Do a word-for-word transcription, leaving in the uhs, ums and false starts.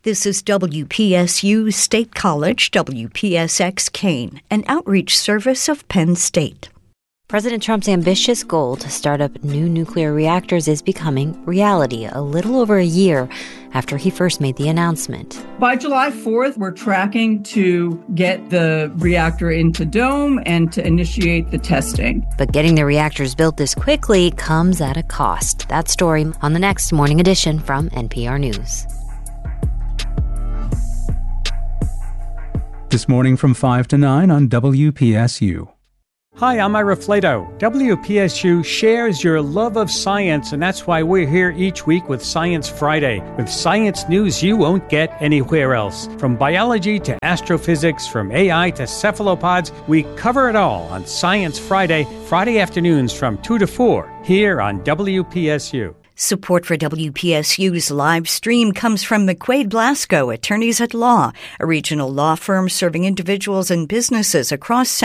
This is W P S U State College, W P S X Kane, an outreach service of Penn State. President Trump's ambitious goal to start up new nuclear reactors is becoming reality a little over a year after he first made the announcement. By July fourth, we're tracking to get the reactor into dome and to initiate the testing. But getting the reactors built this quickly comes at a cost. That story on the next Morning Edition from N P R News. This morning from five to nine on W P S U. Hi, I'm Ira Flato. W P S U shares your love of science, and that's why we're here each week with Science Friday, with science news you won't get anywhere else. From biology to astrophysics, from A I to cephalopods, we cover it all on Science Friday, Friday afternoons from two to four, here on W P S U. Support for W P S U's live stream comes from McQuaid Blasco, Attorneys at Law, a regional law firm serving individuals and businesses across